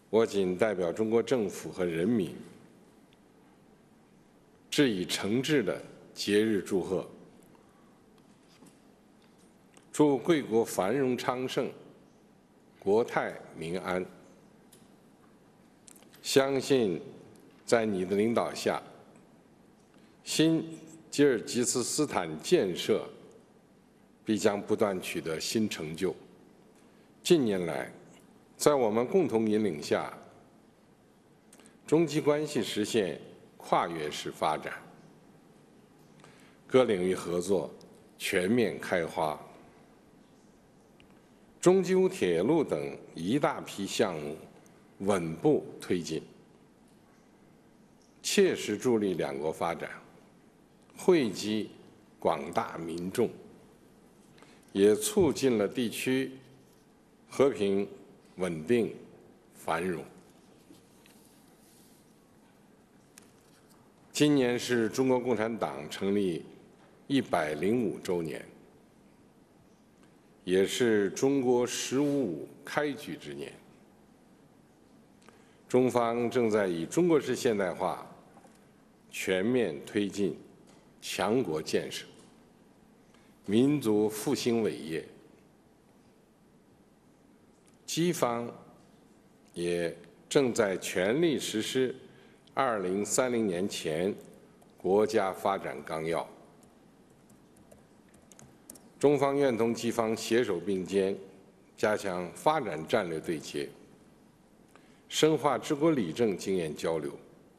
我谨代表中国政府和人民，致以诚挚的节日祝贺，祝贵国繁荣昌盛，国泰民安。相信在你的领导下，新吉尔吉斯斯坦建设必将不断取得新成就。近年来，在我们共同引领下，中吉关系实现跨越式发展，各领域合作全面开花，中吉乌铁路等一大批项目稳步推进，切实助力两国发展，惠及广大民众，也促进了地区和平、稳定、繁荣。今年是中国共产党成立105周年，也是中国“15+5”开局之年。中方正在以中国式现代化全面推进强国建设、民族复兴伟业。基方也正在全力实施2030年前国家发展纲要。中方愿同基方携手并肩，加强发展战略对接，深化治国理政经验交流，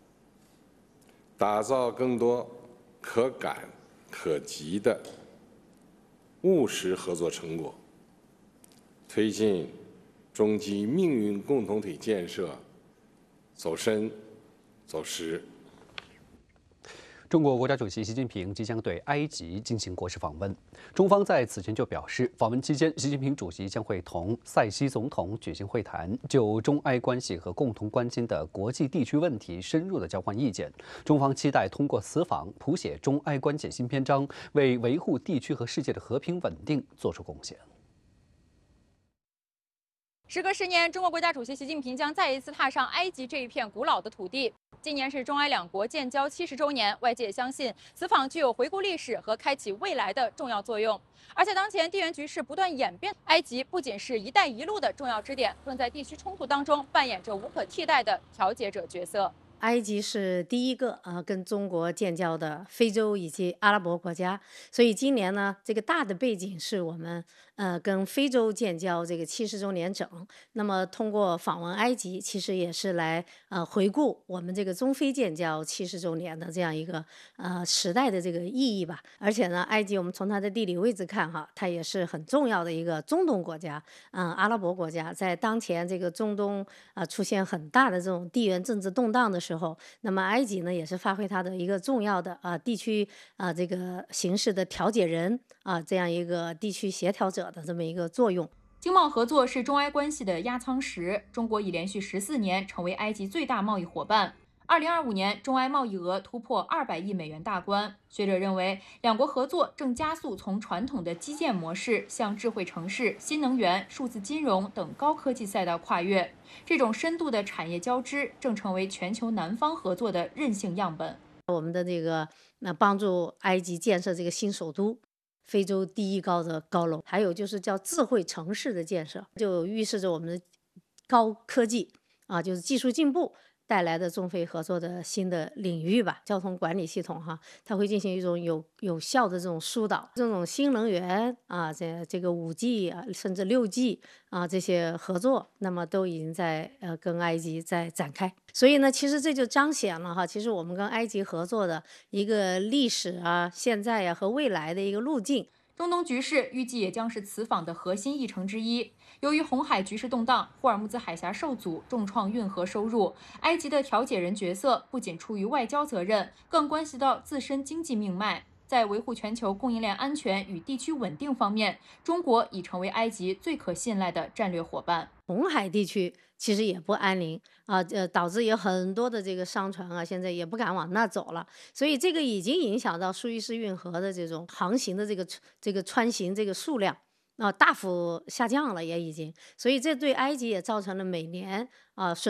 打造更多可感可及的务实合作成果，推进中吉命运共同体建设走深走实。 中国国家主席习近平即将对埃及进行国事访问。中方在此前就表示，访问期间，习近平主席将会同塞西总统举行会谈，就中埃关系和共同关心的国际地区问题深入的交换意见。中方期待通过此访谱写中埃关系新篇章，为维护地区和世界的和平稳定做出贡献。 时隔10年，中国国家主席习近平将再一次踏上埃及这一片古老的土地。今年是中埃两国建交70周年，外界相信此访具有回顾历史和开启未来的重要作用。而且当前地缘局势不断演变，埃及不仅是一带一路的重要支点，更在地区冲突当中扮演着无可替代的调解者角色。 埃及是第一个跟中国建交的非洲以及阿拉伯国家，所以今年呢，这个大的背景是我们跟非洲建交这个70周年整。那么通过访问埃及，其实也是来回顾我们这个中非建交70周年的这样一个时代的这个意义吧。而且呢，埃及我们从它的地理位置看哈，它也是很重要的一个中东国家，阿拉伯国家，在当前这个中东出现很大的这种地缘政治动荡的时候，那么埃及呢也是发挥它的一个重要的地区这个形势的调解人这样一个地区协调者的这么一个作用。 经贸合作是中埃关系的压舱石，中国已连续14年成为埃及最大贸易伙伴。2025年，中埃贸易额突破200亿美元大关。学者认为，两国合作正加速从传统的基建模式向智慧城市、新能源、数字金融等高科技赛道跨越。这种深度的产业交织正成为全球南方合作的韧性样本。 我们的这个帮助埃及建设这个新首都，非洲第一高的高楼，还有就是叫智慧城市的建设，就预示着我们的高科技就是技术进步带来的中非合作的新的领域吧。交通管理系统它会进行一种有效的这种疏导，这种新能源这个5G甚至6G这些合作，那么都已经在跟埃及在展开。所以呢，其实这就彰显了其实我们跟埃及合作的一个历史现在和未来的一个路径。 中东局势预计也将是此访的核心议程之一。由于红海局势动荡，霍尔木兹海峡受阻，重创运河收入，埃及的调解人角色不仅出于外交责任，更关系到自身经济命脉。在维护全球供应链安全与地区稳定方面，中国已成为埃及最可信赖的战略伙伴。 红海地区其实也不安宁导致有很多的这个商船现在也不敢往那走了，所以这个已经影响到苏伊士运河的这种航行的这个穿行这个数量大幅下降了，也已经，所以这对埃及也造成了每年损